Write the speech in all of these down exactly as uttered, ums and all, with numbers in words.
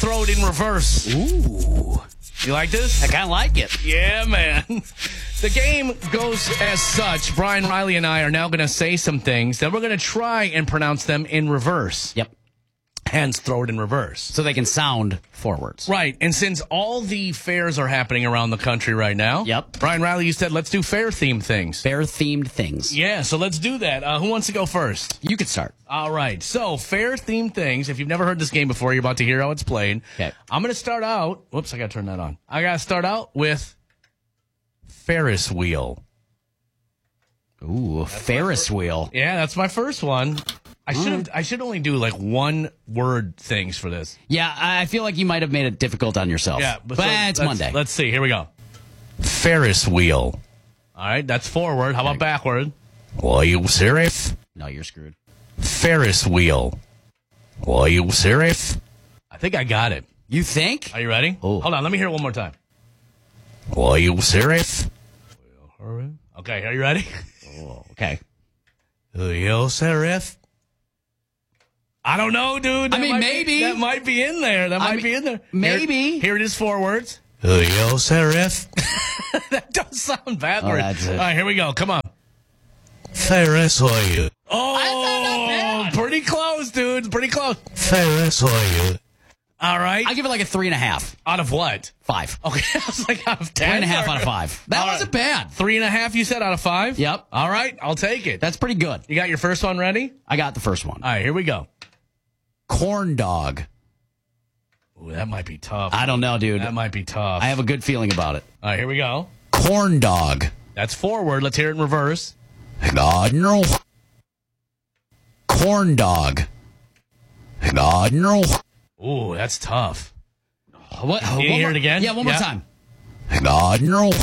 Throw it in reverse. Ooh. You like this? I kind of like it. Yeah, man. The game goes as such. Brian Riley and I are now going to say some things, then we're going to try and pronounce them in reverse. Yep. Hence, throw it in reverse. So they can sound forwards. Right. And since all the fairs are happening around the country right now, Yep. Brian Riley, you said let's do fair-themed things. Fair-themed things. Yeah, so let's do that. Uh, who wants to go first? You could start. All right. So, fair-themed things. If you've never heard this game before, you're about to hear how it's played. Okay. I'm going to start out. Whoops, I got to turn that on. I got to start out with Ferris wheel. Ooh, a Ferris wheel. Yeah, that's my first one. I should have. I should only do like one word things for this. Yeah, I feel like you might have made it difficult on yourself. Yeah, but, so it's let's, Monday. Let's see. Here we go. Ferris wheel. All right, that's forward. How about backward? Are you serious? No, you're screwed. Ferris wheel. Are you serious? I think I got it. You think? Are you ready? Oh. Hold on. Let me hear it one more time. Are you serious? Okay, are you ready? Oh, okay. Are you serious? I don't know, dude. That I mean, might maybe. Be, that might be in there. That I might mean, be in there. maybe. Here, here it is forwards. Are you serious? That does sound backward. Oh, that's it. All right, here we go. Come on. Ferris wheel. Oh, not bad. Pretty close, dude. Pretty close. Ferris wheel. All right. I give it like a three and a half. Out of what? Five. Okay, I was like out of ten. Three and a half out of five. That All right. wasn't bad. Three and a half, you said, out of five? Yep. All right, I'll take it. That's pretty good. You got your first one ready? I got the first one. All right, here we go. Corn dog. Ooh, that might be tough. I don't know, dude. That might be tough. I have a good feeling about it. All right, here we go. Corn dog. That's forward. Let's hear it in reverse. God, no. Corn dog. God, no. Ooh, that's tough. What? Can you one hear more- it again? Yeah, one more Yeah. time. God, no.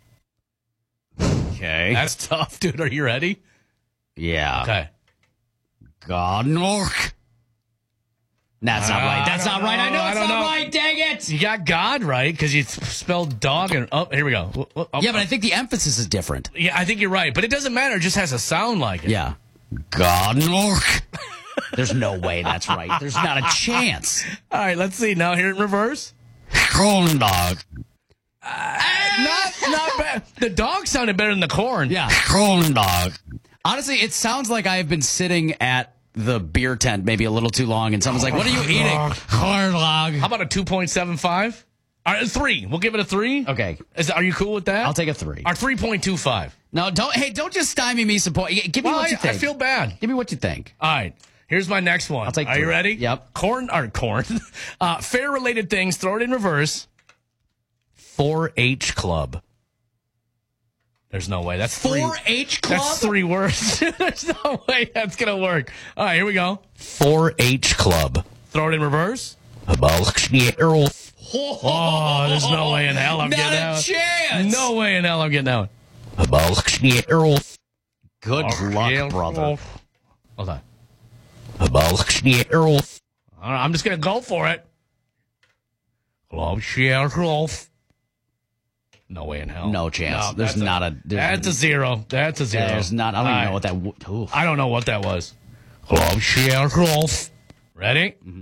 Okay. That's tough, dude. Are you ready? yeah. Okay. God, no. That's not Uh, right. That's I not don't right. I know. know I it's don't not know. right. Dang it. You got God right because you spelled dog and oh, here we go. Oh, oh, Yeah, but I think the emphasis is different. yeah, I think you're right, but it doesn't matter. It just has a sound like it. Yeah. God, no. There's no way that's right. There's not a chance. All right, let's see. Now hear it in reverse. Corn dog. Not, not bad. The dog sounded better than the corn. Yeah. Corn dog. Honestly, it sounds like I have been sitting at the beer tent maybe a little too long, and someone's like, "What are you eating?" Corn dog. How about a two point seven five? All right, a three. We'll give it a three. Okay. Is are you cool with that? I'll take a three. Our three point two five. No, don't. Hey, don't just stymie me. Support. Give me Well, what I, you think. I feel bad. Give me what you think. All right. Here's my next one. I'll take Are you three. ready? Yep. Corn or corn. Uh, fair related things. Throw it in reverse. four H Club. There's no way. That's three. four H Club. That's three words. There's no way that's gonna work. All right, here we go. four H Club. Throw it in reverse. Oh, there's no way in hell I'm Not getting a that. chance. No way in hell I'm getting that one. Good luck, brother. Hold on. I don't know, I'm just gonna go for it. No way in hell. No chance. No, There's that's not a. There's, That's a zero. That's a zero. There's not. I don't All even right. know what that. w- Oof. I don't know what that was. Ready? Mm-hmm.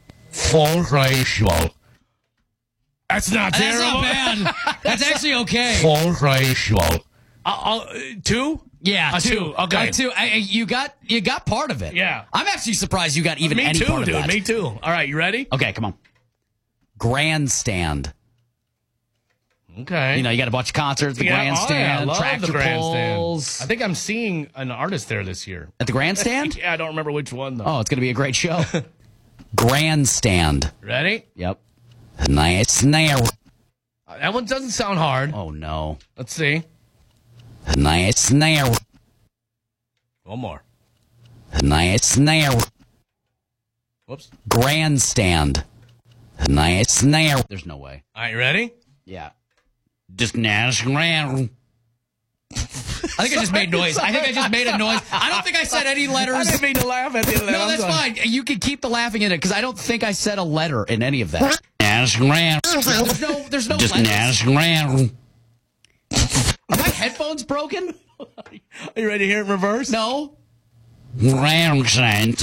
That's not That's terrible. not bad. That's actually okay. Uh, uh, two? Yeah, A two. two, okay. A two. I, I- you got you got part of it. Yeah. I'm actually surprised you got even Me any too, part of dude. that. Me too. All right, you ready? Okay, come on. Grandstand. Okay. You know, you got a bunch of concerts, the Yeah, oh, yeah, I grandstand, love tractor the grandstand. pulls. I think I'm seeing an artist there this year. At the grandstand? Yeah, I don't remember which one though. Oh, it's going to be a great show. Grandstand. Ready? Yep. Nice now. Uh, That one doesn't sound hard. Oh no. Let's see. Nice now. One more. Nice now. Whoops. Grandstand. Nice now. There's no way. All right, you ready? Yeah. Just nice grand. I think I just made noise. I think I just made a noise. I don't think I said any I letters. didn't mean to laugh at the end of that. No, I'm that's sorry. fine. You can keep the laughing in it because I don't think I said a letter in any of that. Nice grand. There's no, there's no Just letters. nice grand. Are my headphones broken? Are you ready to hear it in reverse? No. Ramsant.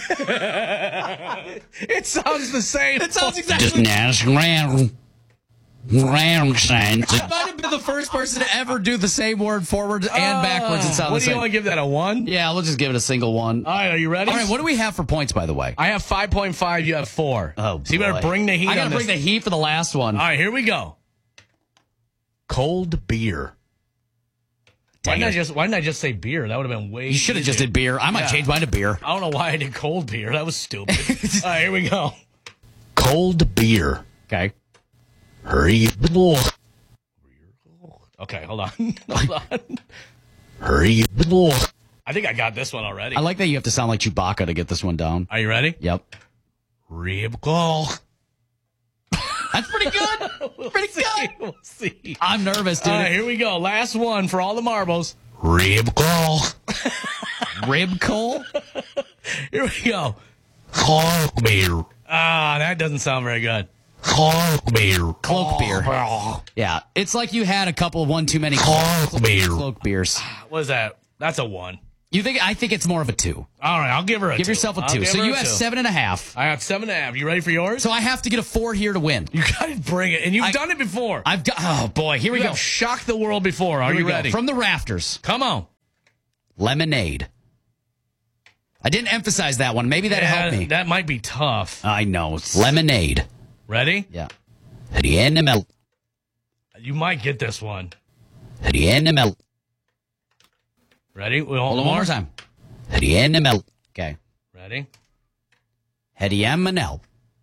It sounds the same. It sounds exactly. Just Nash Ram. Ramsant. I might have been the first person to ever do the same word forward and backwards and sound What the do you same. want to give that, a one? Yeah, we'll just give it a single one. All right, are you ready? All right, what do we have for points, by the way? I have five point five, you have four. Oh, So you better boy. bring the heat I gotta on bring this. the heat for the last one. All right, here we go. Cold beer. Why Dang didn't, I it. just, why didn't I just say beer? That would have been way You should have just easier. did beer. I might Yeah. change mine to beer. I don't know why I did cold beer. That was stupid. All right, here we go. Cold beer. Okay. Hurry. Okay, hold on. Hold on. Hurry. I think I got this one already. I like that you have to sound like Chewbacca to get this one down. Are you ready? Yep. Rib call. That's pretty good. We'll Pretty see. good. We'll see. I'm nervous, dude. All right, here we go. Last one for all the marbles. Rib call. Rib coal? Here we go. Cork beer. Ah, that doesn't sound very good. Cork beer. Cloak beer. Yeah. It's like you had a couple of one too many Cork beer. cloak beers. What is that? That's a one. You think? I think it's more of a two. All right, I'll give her a Give two. yourself a I'll two. give So her you a have two. seven and a half. I have seven and a half. You ready for yours? So I have to get a four here to win. You got to bring it. And you've I- done it before. I've got. Oh boy, here we you go. have shocked the world before. Are Here you we go. ready? From the rafters. Come on. Lemonade. I didn't emphasize that one. Maybe that'll Yeah, help me. That might be tough. I know. Lemonade. Ready? Yeah. Animal. You might get this one. Animal. Ready? Well, Hold on one more time. Animal. Okay. Ready? Hetty M. Manel.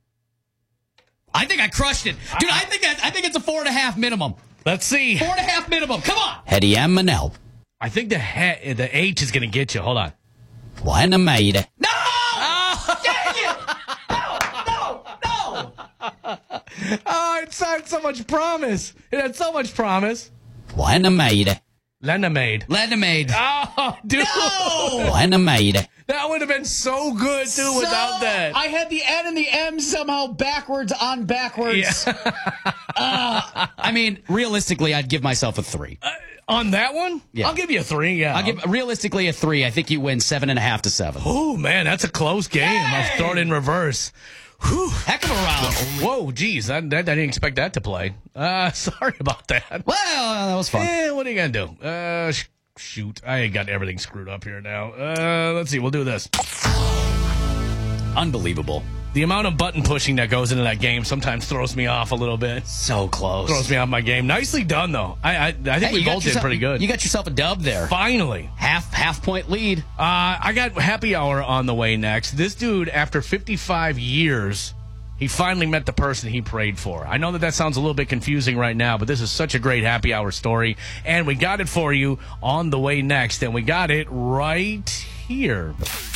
I think I crushed it. Dude, I think I, I think it's a four and a half minimum. Let's see. Four and a half minimum. Come on. Hetty M. Manel. I think the he- the H is going to get you. Hold on. Wanamaid. No! Dang it! No, no, no! Oh, it had so much promise. It had so much promise. Wanamaid. Lemonade. Lemonade. Oh, dude. No! Wanamaid. That would have been so good, too, without So, that. I had the N and the M somehow backwards on backwards. Yeah. uh, I mean, realistically, I'd give myself a three. Uh, on that one? Yeah. I'll give you a three, yeah. I'll give realistically a three. I think you win seven and a half to seven. Oh, man, that's a close game. Hey! I'll throw it in reverse. Whew. Heck of a round. Whoa, geez. I, that, I didn't expect that to play. Uh, sorry about that. Well, that was fun. Eh, what are you going to do? Uh, sh- shoot. I got everything screwed up here now. Uh, let's see. We'll do this. Unbelievable. The amount of button pushing that goes into that game sometimes throws me off a little bit. So close. Throws me off my game. Nicely done, though. I I, I think Hey, we you got both did yourself- pretty good. You got yourself a dub there. Finally. Half half point lead. Uh, I got happy hour on the way next. This dude, after fifty-five years, he finally met the person he prayed for. I know that that sounds a little bit confusing right now, but this is such a great happy hour story. And we got it for you on the way next. And we got it right here.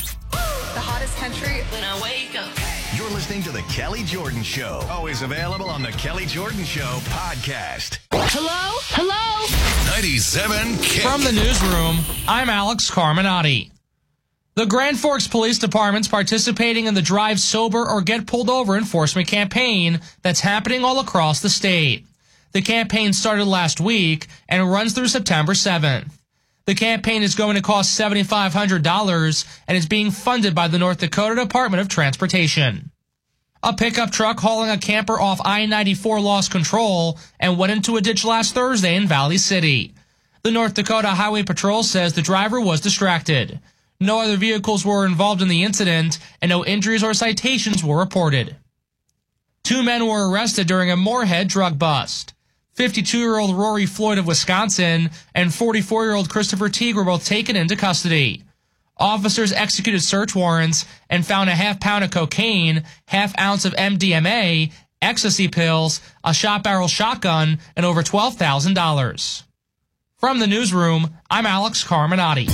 The hottest country when I wake up. You're listening to The Kelly Jordan Show. Always available on The Kelly Jordan Show podcast. Hello? Hello? ninety-seven K. From the newsroom, I'm Alex Carminati. The Grand Forks Police Department's participating in the Drive Sober or Get Pulled Over enforcement campaign that's happening all across the state. The campaign started last week and runs through September seventh. The campaign is going to cost seven thousand five hundred dollars and is being funded by the North Dakota Department of Transportation. A pickup truck hauling a camper off I ninety-four lost control and went into a ditch last Thursday in Valley City. The North Dakota Highway Patrol says the driver was distracted. No other vehicles were involved in the incident, and no injuries or citations were reported. Two men were arrested during a Moorhead drug bust. fifty-two-year-old Rory Floyd of Wisconsin and forty-four-year-old Christopher Teague were both taken into custody. Officers executed search warrants and found a half pound of cocaine, half ounce of M D M A, ecstasy pills, a shot barrel shotgun, and over twelve thousand dollars. From the newsroom, I'm Alex Carminati.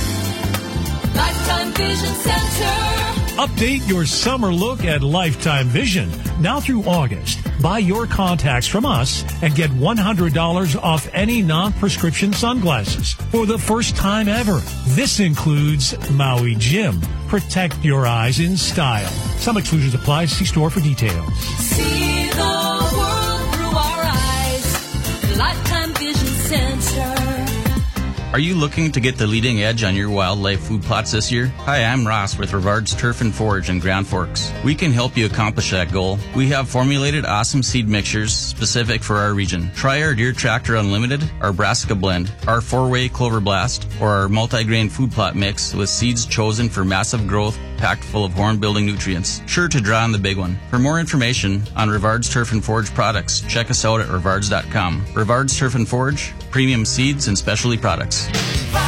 Lifetime Vision Center. Update your summer look at Lifetime Vision. Now through August, buy your contacts from us and get one hundred dollars off any non-prescription sunglasses for the first time ever. This includes Maui Jim. Protect your eyes in style. Some exclusions apply. See store for details. See the world through our eyes. Lifetime Vision Center. Are you looking to get the leading edge on your wildlife food plots this year? Hi, I'm Ross with Rivard's Turf and Forage in Grand Forks. We can help you accomplish that goal. We have formulated awesome seed mixtures specific for our region. Try our Deer Tractor Unlimited, our Brassica Blend, our four-way Clover Blast, or our multi-grain food plot mix with seeds chosen for massive growth packed full of horn-building nutrients. Sure to draw on the big one. For more information on Rivard's Turf and Forage products, check us out at rivards dot com. Rivard's Turf and Forage, premium seeds and specialty products.